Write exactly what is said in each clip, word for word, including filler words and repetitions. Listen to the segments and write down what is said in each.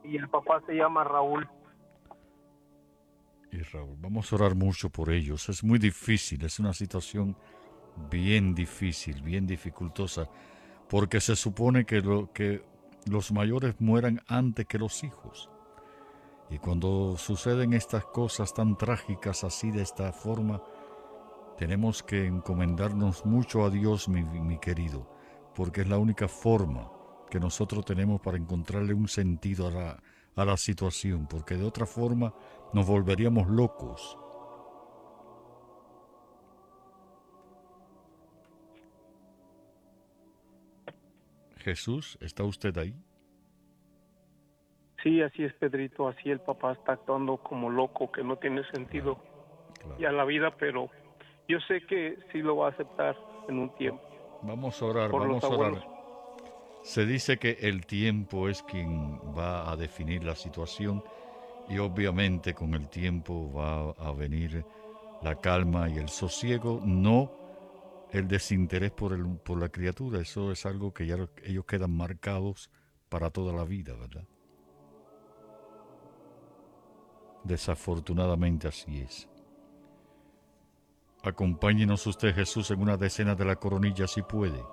y el papá se llama Raúl. Y Raúl, vamos a orar mucho por ellos. Es muy difícil, es una situación bien difícil, bien dificultosa, porque se supone que, lo, que los mayores mueran antes que los hijos. Y cuando suceden estas cosas tan trágicas así de esta forma, tenemos que encomendarnos mucho a Dios, mi, mi querido, porque es la única forma que nosotros tenemos para encontrarle un sentido a la, a la situación, porque de otra forma nos volveríamos locos. Jesús, ¿está usted ahí? Sí, así es, Pedrito, así el papá está actuando como loco, que no tiene Claro, sentido claro. ya la vida, pero yo sé que sí lo va a aceptar en un Va- tiempo, vamos a orar, por los vamos a abuelos. orar. Se dice que el tiempo es quien va a definir la situación y obviamente con el tiempo va a venir la calma y el sosiego, no el desinterés por, el, por la criatura. Eso es algo que ya ellos quedan marcados para toda la vida, ¿verdad? Desafortunadamente así es. Acompáñenos usted, Jesús, en una decena de la coronilla si puede.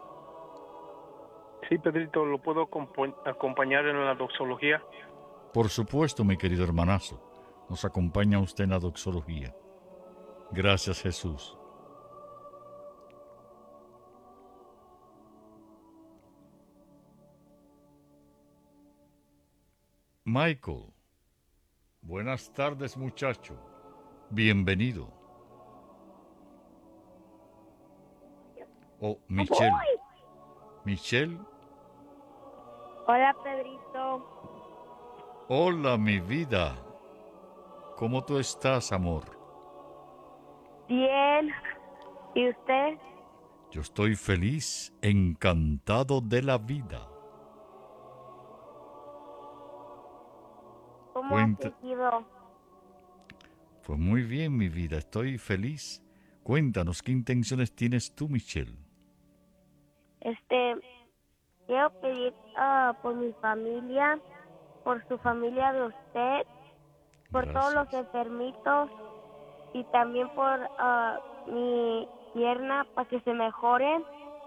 Sí, Pedrito, lo puedo acompa- acompañar en la doxología. Por supuesto, mi querido hermanazo, nos acompaña usted en la doxología. Gracias, Jesús. Michael, buenas tardes, muchacho. Bienvenido. Oh, Michelle. Voy. Michelle, Hola, Pedrito. hola, mi vida. ¿Cómo tú estás, amor? Bien. ¿Y usted? Yo estoy feliz, encantado de la vida. ¿Cómo ha Cuenta. seguido? Pues muy bien, mi vida, estoy feliz. Cuéntanos, ¿qué intenciones tienes tú, Michelle? Este, quiero pedir ah, por mi familia, por su familia de usted, por todos los Gracias. enfermitos y también por ah, mi pierna para que se mejore,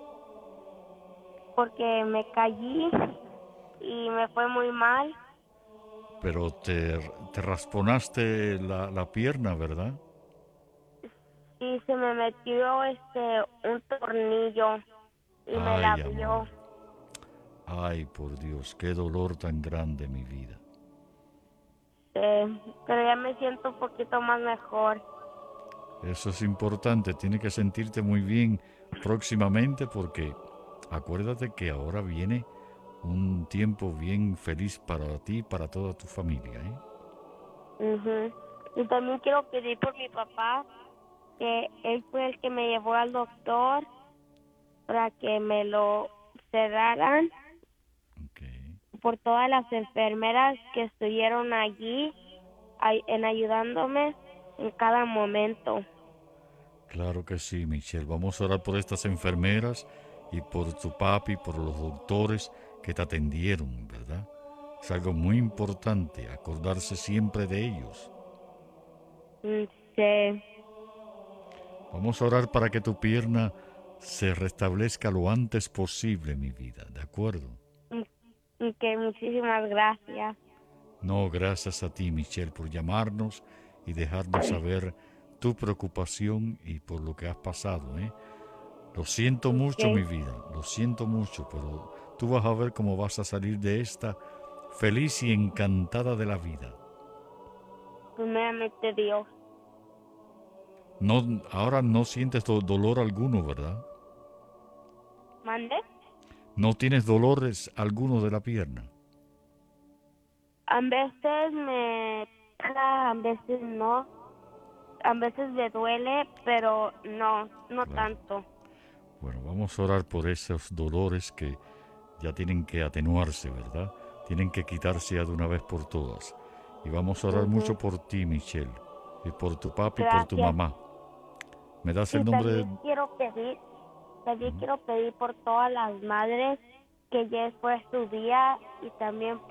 porque me caí y me fue muy mal Pero te, te rasponaste la, la pierna, ¿verdad? y se me metió este un tornillo y me la Ay, amor. abrió. Ay, por Dios, qué dolor tan grande, mi vida. Eh, pero ya me siento un poquito más mejor. Eso es importante, tienes que sentirte muy bien próximamente porque acuérdate que ahora viene un tiempo bien feliz para ti y para toda tu familia, ¿eh? Ujú. Y también quiero pedir por mi papá, que él fue el que me llevó al doctor para que me lo cerraran, Okay. por todas las enfermeras que estuvieron allí ay- en ayudándome en cada momento. Claro que sí, Michelle. Vamos a orar por estas enfermeras y por tu papi, por los doctores que te atendieron, ¿verdad? Es algo muy importante acordarse siempre de ellos. Mm, sí. Vamos a orar para que tu pierna se restablezca lo antes posible, mi vida, ¿de acuerdo? Mm, y que muchísimas gracias. No, gracias a ti, Michelle, por llamarnos y dejarnos saber tu preocupación y por lo que has pasado, ¿eh? Lo siento mucho, mi Okay. vida, lo siento mucho, pero tú vas a ver cómo vas a salir de esta feliz y encantada de la vida. Primeramente Dios. No, ahora no sientes do- dolor alguno, ¿verdad? ¿Mande? No tienes dolores alguno de la pierna. A veces me pica, a veces no. A veces me duele, pero no, no Claro. tanto. Bueno, vamos a orar por esos dolores que ya tienen que atenuarse, ¿verdad? Tienen que quitarse ya de una vez por todas. Y vamos a orar Ujú. mucho por ti, Michelle, y por tu papi y por tu Gracias. mamá. ¿Me das el Y nombre de... también quiero pedir, también Ujú. quiero pedir por todas las madres que ya fue su día y también